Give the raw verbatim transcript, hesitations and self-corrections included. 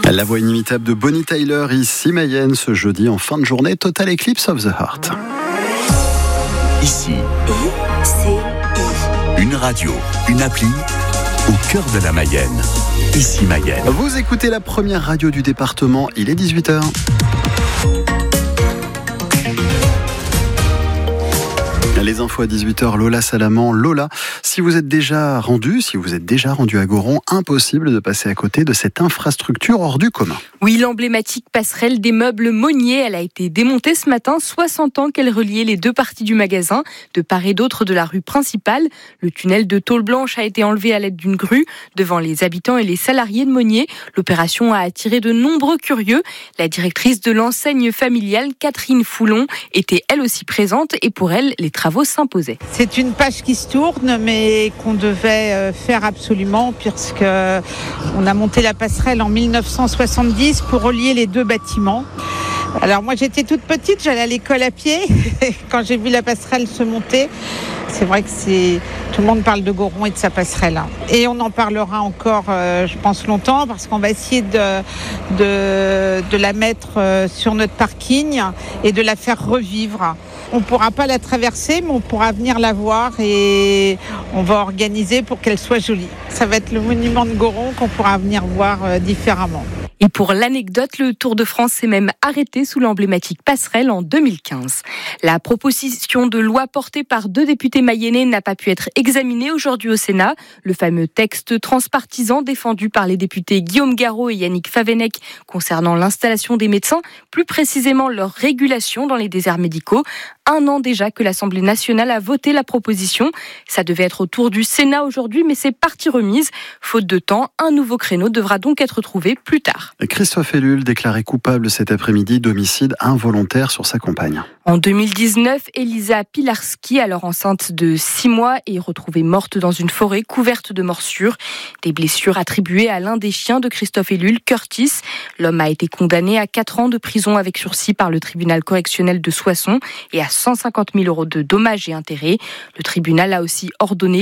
La voix inimitable de Bonnie Tyler, ici Mayenne, ce jeudi en fin de journée, Total Eclipse of the Heart. Ici, une radio, une appli, au cœur de la Mayenne. Ici Mayenne. Vous écoutez la première radio du département, il est dix-huit heures. Les infos à dix-huit heures, Lola Salaman. Lola, si vous êtes déjà rendu, si vous êtes déjà rendu à Goron, impossible de passer à côté de cette infrastructure hors du commun. Oui, l'emblématique passerelle des meubles Monnier, elle a été démontée ce matin, soixante ans qu'elle reliait les deux parties du magasin, de part et d'autre de la rue principale. Le tunnel de tôle blanche a été enlevé à l'aide d'une grue devant les habitants et les salariés de Monnier. L'opération a attiré de nombreux curieux. La directrice de l'enseigne familiale, Catherine Foulon, était elle aussi présente et pour elle, les travaux s'imposaient. C'est une page qui se tourne, mais qu'on devait faire absolument, puisque on a monté la passerelle en dix-neuf cent soixante-dix pour relier les deux bâtiments. Alors moi j'étais toute petite, j'allais à l'école à pied. Quand j'ai vu la passerelle se monter, c'est vrai que c'est tout le monde parle de Goron et de sa passerelle. Et on en parlera encore, euh, je pense, longtemps, parce qu'on va essayer de, de, de la mettre euh, sur notre parking et de la faire revivre. On ne pourra pas la traverser, mais on pourra venir la voir et on va organiser pour qu'elle soit jolie. Ça va être le monument de Goron qu'on pourra venir voir euh, différemment. Et pour l'anecdote, le Tour de France s'est même arrêté sous l'emblématique passerelle en deux mille quinze. La proposition de loi portée par deux députés mayennais n'a pas pu être examinée aujourd'hui au Sénat. Le fameux texte transpartisan défendu par les députés Guillaume Garot et Yannick Favennec concernant l'installation des médecins, plus précisément leur régulation dans les déserts médicaux. Un an déjà que l'Assemblée nationale a voté la proposition. Ça devait être au tour du Sénat aujourd'hui, mais c'est partie remise. Faute de temps, un nouveau créneau devra donc être trouvé plus tard. Christophe Ellul, déclaré coupable cet après-midi d'homicide involontaire sur sa compagne. En deux mille dix-neuf, Elisa Pilarski, alors enceinte de six mois, est retrouvée morte dans une forêt couverte de morsures. Des blessures attribuées à l'un des chiens de Christophe Ellul, Curtis. L'homme a été condamné à quatre ans de prison avec sursis par le tribunal correctionnel de Soissons et à cent cinquante mille euros de dommages et intérêts. Le tribunal a aussi ordonné